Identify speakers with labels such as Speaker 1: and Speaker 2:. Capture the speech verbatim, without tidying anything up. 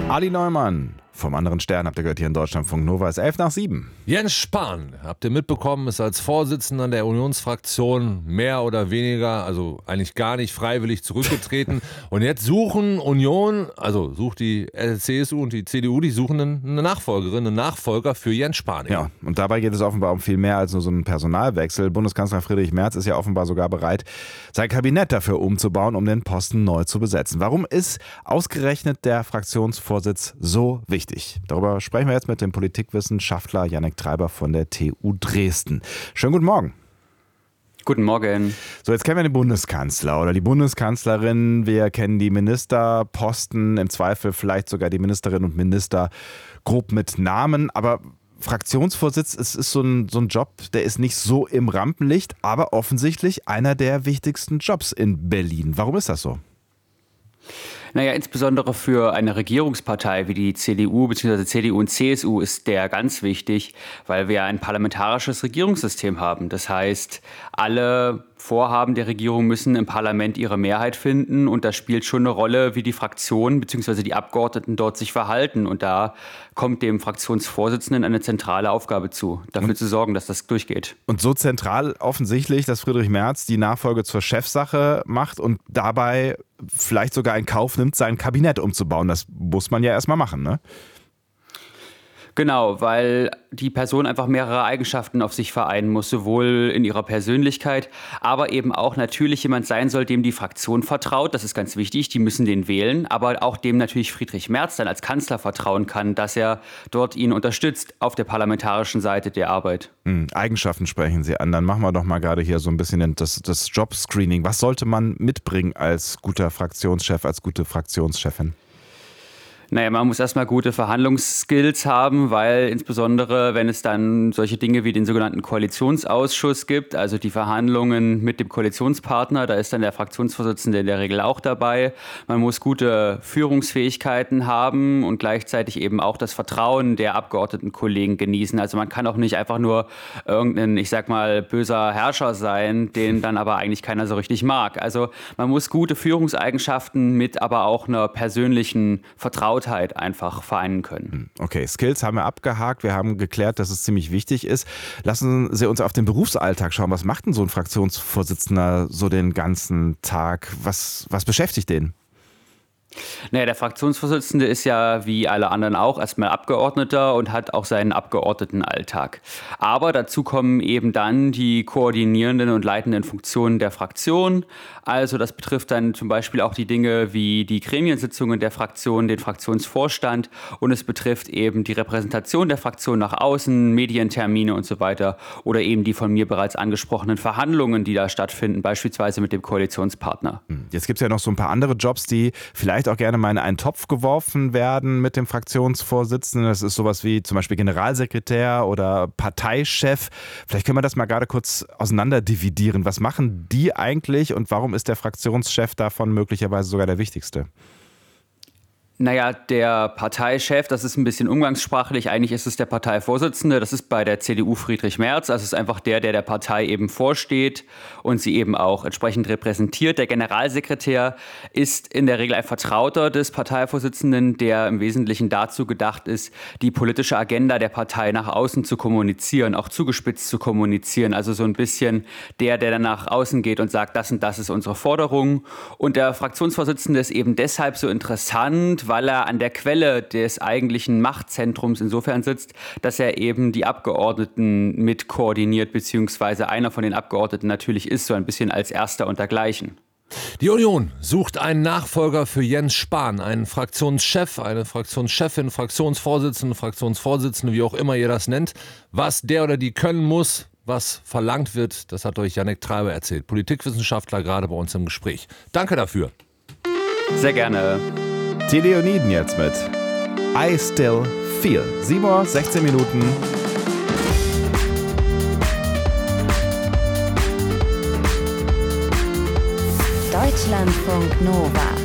Speaker 1: Ali Neumann vom anderen Stern, habt ihr gehört, hier in Deutschlandfunk Nova, ist elf nach sieben.
Speaker 2: Jens Spahn, habt ihr mitbekommen, ist als Vorsitzender der Unionsfraktion mehr oder weniger, also eigentlich gar nicht freiwillig zurückgetreten. Und jetzt suchen Union, also sucht die C S U und die C D U, die suchen eine Nachfolgerin, einen Nachfolger für Jens Spahn.
Speaker 1: Ja, und dabei geht es offenbar um viel mehr als nur so einen Personalwechsel. Bundeskanzler Friedrich Merz ist ja offenbar sogar bereit, sein Kabinett dafür umzubauen, um den Posten neu zu besetzen. Warum ist ausgerechnet der Fraktionsvorsitz so wichtig? Darüber sprechen wir jetzt mit dem Politikwissenschaftler Jannik Treiber von der T U Dresden. Schönen guten Morgen.
Speaker 3: Guten Morgen.
Speaker 1: So, jetzt kennen wir den Bundeskanzler oder die Bundeskanzlerin. Wir kennen die Ministerposten, im Zweifel vielleicht sogar die Ministerinnen und Minister grob mit Namen. Aber Fraktionsvorsitz, es ist so ein, so ein Job, der ist nicht so im Rampenlicht, aber offensichtlich einer der wichtigsten Jobs in Berlin. Warum ist das so?
Speaker 3: Naja, insbesondere für eine Regierungspartei wie die C D U bzw. C D U und C S U ist der ganz wichtig, weil wir ein parlamentarisches Regierungssystem haben. Das heißt, alle Vorhaben der Regierung müssen im Parlament ihre Mehrheit finden und da spielt schon eine Rolle, wie die Fraktionen bzw. die Abgeordneten dort sich verhalten. Und da kommt dem Fraktionsvorsitzenden eine zentrale Aufgabe zu, dafür und, zu sorgen, dass das durchgeht.
Speaker 1: Und so zentral offensichtlich, dass Friedrich Merz die Nachfolge zur Chefsache macht und dabei vielleicht sogar in Kauf nimmt, sein Kabinett umzubauen. Das muss man ja erstmal machen, ne?
Speaker 3: Genau, weil die Person einfach mehrere Eigenschaften auf sich vereinen muss, sowohl in ihrer Persönlichkeit, aber eben auch natürlich jemand sein soll, dem die Fraktion vertraut. Das ist ganz wichtig, die müssen den wählen, aber auch dem natürlich Friedrich Merz dann als Kanzler vertrauen kann, dass er dort ihn unterstützt auf der parlamentarischen Seite der Arbeit.
Speaker 1: Hm, Eigenschaften sprechen Sie an. Dann machen wir doch mal gerade hier so ein bisschen das, das Jobscreening. Was sollte man mitbringen als guter Fraktionschef, als gute Fraktionschefin?
Speaker 3: Naja, man muss erstmal gute Verhandlungsskills haben, weil insbesondere, wenn es dann solche Dinge wie den sogenannten Koalitionsausschuss gibt, also die Verhandlungen mit dem Koalitionspartner, da ist dann der Fraktionsvorsitzende in der Regel auch dabei. Man muss gute Führungsfähigkeiten haben und gleichzeitig eben auch das Vertrauen der Abgeordnetenkollegen genießen. Also man kann auch nicht einfach nur irgendein, ich sag mal, böser Herrscher sein, den dann aber eigentlich keiner so richtig mag. Also man muss gute Führungseigenschaften mit aber auch einer persönlichen Vertrauen einfach vereinen können.
Speaker 1: Okay, Skills haben wir abgehakt. Wir haben geklärt, dass es ziemlich wichtig ist. Lassen Sie uns auf den Berufsalltag schauen. Was macht denn so ein Fraktionsvorsitzender so den ganzen Tag? Was, was beschäftigt den?
Speaker 3: Naja, der Fraktionsvorsitzende ist ja wie alle anderen auch erstmal Abgeordneter und hat auch seinen Abgeordnetenalltag. Aber dazu kommen eben dann die koordinierenden und leitenden Funktionen der Fraktion. Also das betrifft dann zum Beispiel auch die Dinge wie die Gremiensitzungen der Fraktion, den Fraktionsvorstand und es betrifft eben die Repräsentation der Fraktion nach außen, Medientermine und so weiter oder eben die von mir bereits angesprochenen Verhandlungen, die da stattfinden, beispielsweise mit dem Koalitionspartner.
Speaker 1: Jetzt gibt es ja noch so ein paar andere Jobs, die vielleicht auch gerne mal in einen Topf geworfen werden mit dem Fraktionsvorsitzenden. Das ist sowas wie zum Beispiel Generalsekretär oder Parteichef. Vielleicht können wir das mal gerade kurz auseinander dividieren. Was machen die eigentlich und warum ist der Fraktionschef davon möglicherweise sogar der wichtigste?
Speaker 3: Naja, der Parteichef, das ist ein bisschen umgangssprachlich, eigentlich ist es der Parteivorsitzende, das ist bei der C D U Friedrich Merz, also es ist einfach der, der der Partei eben vorsteht und sie eben auch entsprechend repräsentiert. Der Generalsekretär ist in der Regel ein Vertrauter des Parteivorsitzenden, der im Wesentlichen dazu gedacht ist, die politische Agenda der Partei nach außen zu kommunizieren, auch zugespitzt zu kommunizieren, also so ein bisschen der, der dann nach außen geht und sagt, das und das ist unsere Forderung. Und der Fraktionsvorsitzende ist eben deshalb so interessant, weil er an der Quelle des eigentlichen Machtzentrums insofern sitzt, dass er eben die Abgeordneten mit koordiniert, beziehungsweise einer von den Abgeordneten natürlich ist, so ein bisschen als Erster und dergleichen.
Speaker 2: Die Union sucht einen Nachfolger für Jens Spahn, einen Fraktionschef, eine Fraktionschefin, Fraktionsvorsitzende, Fraktionsvorsitzende, wie auch immer ihr das nennt. Was der oder die können muss, was verlangt wird, das hat euch Jannik Treiber erzählt, Politikwissenschaftler, gerade bei uns im Gespräch. Danke dafür.
Speaker 3: Sehr gerne.
Speaker 1: Die Leoniden jetzt mit I Still Feel. sieben Uhr, sechzehn Minuten.
Speaker 4: Deutschlandfunk Nova.